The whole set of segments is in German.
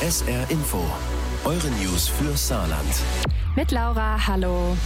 SR Info, eure News für Saarland. Mit Laura, hallo.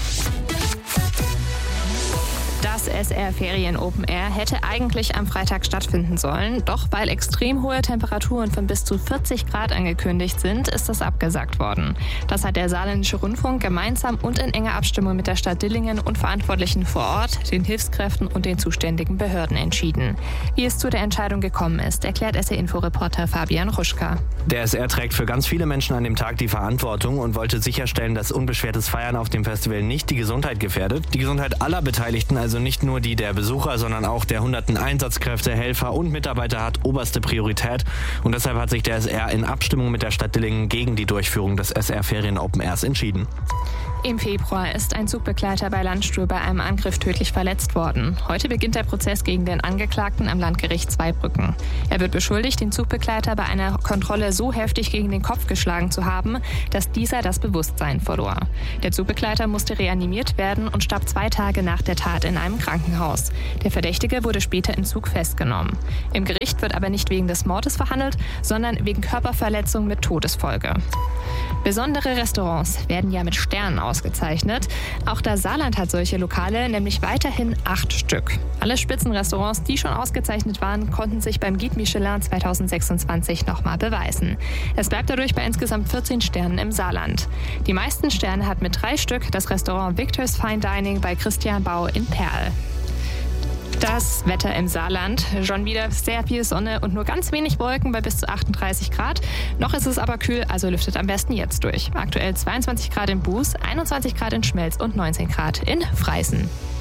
Das SR Ferien Open Air hätte eigentlich am Freitag stattfinden sollen, doch weil extrem hohe Temperaturen von bis zu 40 Grad angekündigt sind, ist das abgesagt worden. Das hat der Saarländische Rundfunk gemeinsam und in enger Abstimmung mit der Stadt Dillingen und Verantwortlichen vor Ort, den Hilfskräften und den zuständigen Behörden entschieden. Wie es zu der Entscheidung gekommen ist, erklärt SR-Info-Reporter Fabian Ruschka. Der SR trägt für ganz viele Menschen an dem Tag die Verantwortung und wollte sicherstellen, dass unbeschwertes Feiern auf dem Festival nicht die Gesundheit gefährdet. Die Gesundheit aller Beteiligten, also nicht nur die der Besucher, sondern auch der hunderten Einsatzkräfte, Helfer und Mitarbeiter hat oberste Priorität. Und deshalb hat sich der SR in Abstimmung mit der Stadt Dillingen gegen die Durchführung des SR Ferien Open Airs entschieden. Im Februar ist ein Zugbegleiter bei Landstuhl bei einem Angriff tödlich verletzt worden. Heute beginnt der Prozess gegen den Angeklagten am Landgericht Zweibrücken. Er wird beschuldigt, den Zugbegleiter bei einer Kontrolle so heftig gegen den Kopf geschlagen zu haben, dass dieser das Bewusstsein verlor. Der Zugbegleiter musste reanimiert werden und starb 2 Tage nach der Tat in einem Krankenhaus. Der Verdächtige wurde später im Zug festgenommen. Im Gericht wird aber nicht wegen des Mordes verhandelt, sondern wegen Körperverletzung mit Todesfolge. Besondere Restaurants werden ja mit Sternen ausgezeichnet. Auch das Saarland hat solche Lokale, nämlich weiterhin 8 Stück. Alle Spitzenrestaurants, die schon ausgezeichnet waren, konnten sich beim Guide Michelin 2026 nochmal beweisen. Es bleibt dadurch bei insgesamt 14 Sternen im Saarland. Die meisten Sterne hat mit 3 Stück das Restaurant Victor's Fine Dining bei Christian Bau in Perl. Das Wetter im Saarland, schon wieder sehr viel Sonne und nur ganz wenig Wolken bei bis zu 38 Grad. Noch ist es aber kühl, also lüftet am besten jetzt durch. Aktuell 22 Grad in Buß, 21 Grad in Schmelz und 19 Grad in Freisen.